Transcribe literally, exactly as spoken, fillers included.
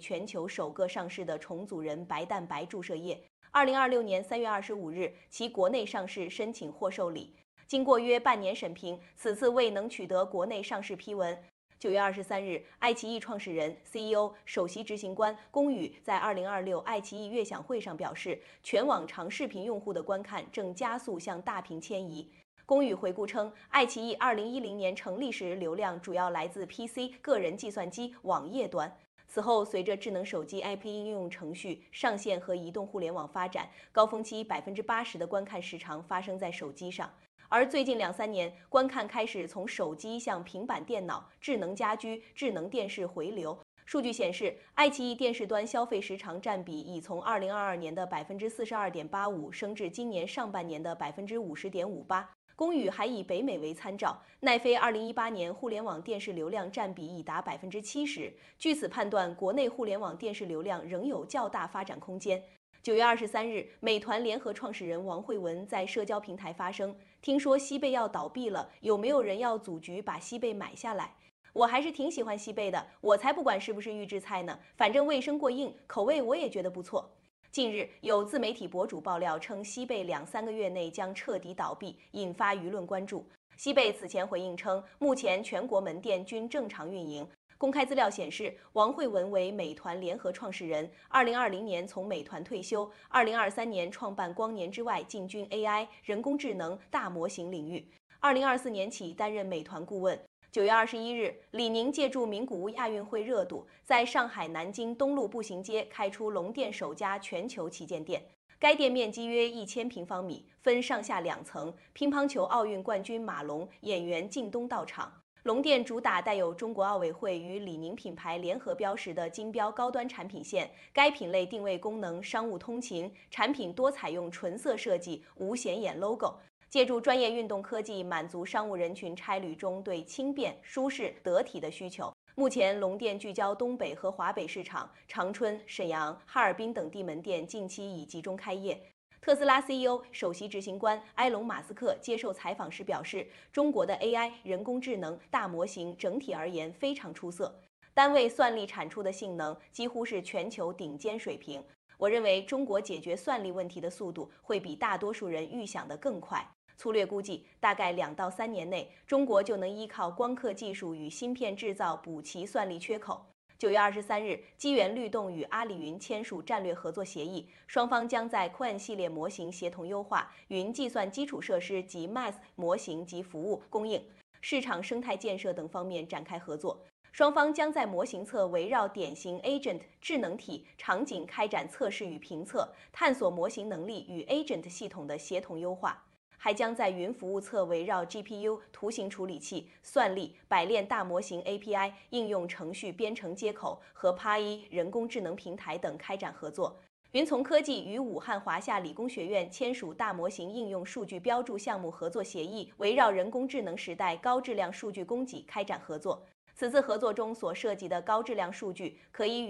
全球首个上市的重组人白蛋白注射液。二零二六年三月二十五日，其国内上市申请获受理。经过约半年审评，此次未能取得国内上市批文。九月二十三日，爱奇艺创始人、C E O、首席执行官龚宇在二零二六爱奇艺悦享会上表示，全网长视频用户的观看正加速向大屏迁移。龚宇回顾称，爱奇艺二零一零年成立时流量主要来自 P C 个人计算机网页端。此后，随着智能手机 A P P 应用程序上线和移动互联网发展，高峰期百分之八十的观看时长发生在手机上。而最近两三年，观看开始从手机向平板电脑、智能家居、智能电视回流。数据显示，爱奇艺电视端消费时长占比已从二零二二年的百分之四十二点八五升至今年上半年的百分之五十点五八。龚宇还以北美为参照，奈飞二零一八年互联网电视流量占比已达百分之七十，据此判断，国内互联网电视流量仍有较大发展空间。九月二十三日，美团联合创始人王慧文在社交平台发声，听说西贝要倒闭了，有没有人要组局把西贝买下来？我还是挺喜欢西贝的，我才不管是不是预制菜呢，反正卫生过硬，口味我也觉得不错。近日，有自媒体博主爆料称，西贝两三个月内将彻底倒闭，引发舆论关注。西贝此前回应称，目前全国门店均正常运营。公开资料显示，王慧文为美团联合创始人，二零二零年从美团退休，二零二三年创办光年之外，进军 A I 人工智能大模型领域。二零二四年起担任美团顾问。九月二十一日，李宁借助名古屋亚运会热度，在上海南京东路步行街开出龙店首家全球旗舰店。该店面积约一千平方米，分上下两层。乒乓球奥运冠军马龙、演员靳东到场。龙店主打带有中国奥委会与李宁品牌联合标识的金标高端产品线，该品类定位功能商务通勤，产品多采用纯色设计，无显眼 logo。借助专业运动科技，满足商务人群差旅中对轻便、舒适、得体的需求。目前，龙店聚焦东北和华北市场，长春、沈阳、哈尔滨等地门店近期已集中开业。特斯拉 C E O、首席执行官埃隆·马斯克接受采访时表示，中国的 A I 人工智能大模型整体而言非常出色，单位算力产出的性能几乎是全球顶尖水平。我认为中国解决算力问题的速度会比大多数人预想的更快。粗略估计，大概两到三年内，中国就能依靠光刻技术与芯片制造补齐算力缺口。九月二十三日，机缘律动与阿里云签署战略合作协议，双方将在 Qwen 系列模型协同优化、云计算基础设施及 M A S 模型及服务供应、市场生态建设等方面展开合作。双方将在模型侧围绕典型 Agent 智能体场景开展测试与评测，探索模型能力与 Agent 系统的协同优化。还将在云服务侧围绕 G P U、图形处理器、算力、百链大模型 A P I、应用程序编程接口和 P A I 人工智能平台等开展合作。云从科技与武汉华夏理工学院签署大模型应用数据标注项目合作协议，围绕人工智能时代高质量数据供给开展合作。此次合作中所涉及的高质量数据可以与